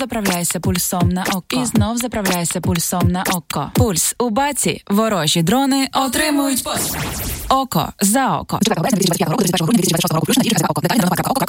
Заправляйся пульсом на око. І знов заправляйся пульсом на око. Пульс у баці. Ворожі дрони отримують око за око.